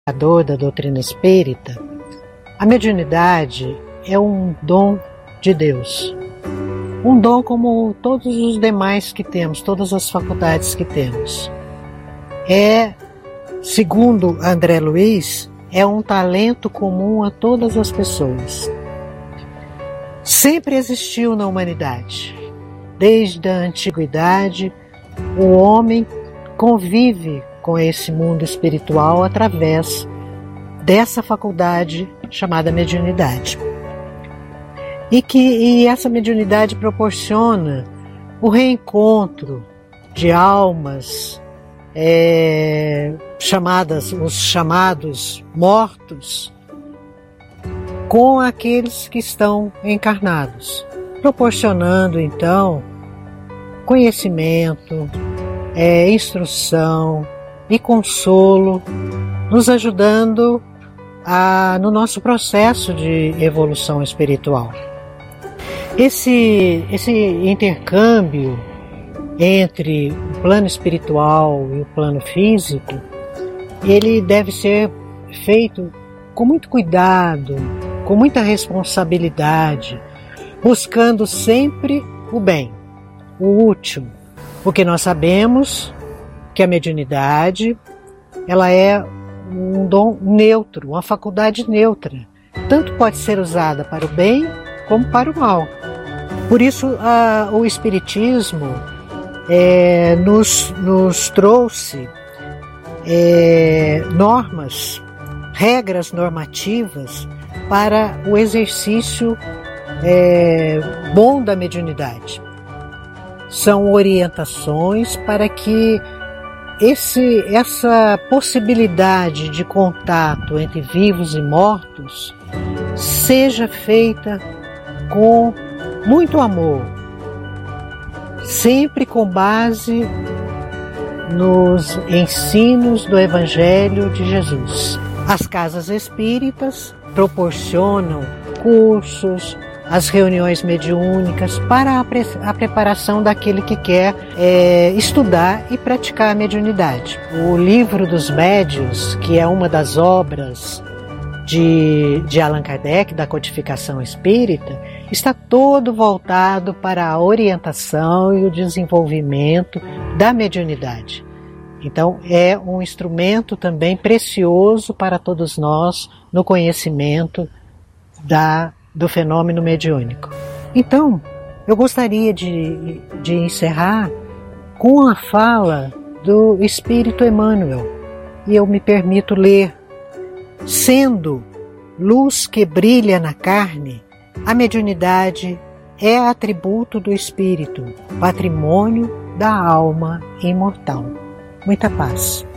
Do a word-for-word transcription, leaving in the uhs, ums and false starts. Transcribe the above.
da doutrina espírita, a mediunidade é um dom de Deus. Um dom como todos os demais que temos, todas as faculdades que temos. É, segundo André Luiz, é um talento comum a todas as pessoas. Sempre existiu na humanidade. Desde a antiguidade, o homem convive com esse mundo espiritual através dessa faculdade chamada mediunidade. E que e essa mediunidade proporciona o reencontro de almas é, chamadas, os chamados mortos, com aqueles que estão encarnados, proporcionando então conhecimento, é, instrução e consolo, nos ajudando a, no nosso processo de evolução espiritual. Esse, esse intercâmbio entre o plano espiritual e o plano físico, ele deve ser feito com muito cuidado, com muita responsabilidade, buscando sempre o bem, o útil, porque nós sabemos que a mediunidade ela é um dom neutro, uma faculdade neutra. Tanto pode ser usada para o bem como para o mal. Por isso, a, o Espiritismo é, nos, nos trouxe é, normas, regras normativas para o exercício é, bom da mediunidade. São orientações para que esse, essa possibilidade de contato entre vivos e mortos seja feita com muito amor, sempre com base nos ensinos do Evangelho de Jesus. As casas espíritas proporcionam cursos, as reuniões mediúnicas para a, pre a preparação daquele que quer é, estudar e praticar a mediunidade. O Livro dos Médiuns, que é uma das obras de, de Allan Kardec, da codificação espírita, está todo voltado para a orientação e o desenvolvimento da mediunidade. Então, é um instrumento também precioso para todos nós no conhecimento da do fenômeno mediúnico. Então, eu gostaria de, de encerrar com a fala do Espírito Emmanuel, e eu me permito ler: sendo luz que brilha na carne, a mediunidade é atributo do espírito, patrimônio da alma imortal. Muita paz.